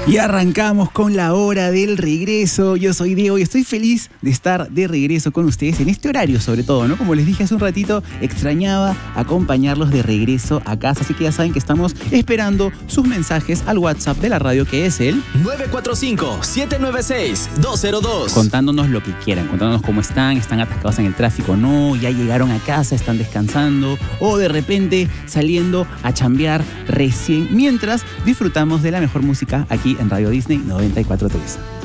Y arrancamos con la hora del regreso. Yo soy Diego y estoy feliz de estar de regreso con ustedes en este horario, sobre todo, ¿no? Como les dije hace un ratito, extrañaba acompañarlos de regreso a casa, así que ya saben que estamos esperando sus mensajes al WhatsApp de la radio, que es el 945-796-202. Contándonos lo que quieran, contándonos cómo están atascados en el tráfico, no, ya llegaron a casa, están descansando o de repente saliendo a chambear recién, mientras disfrutamos de la mejor música aquí en Radio Disney 94.3.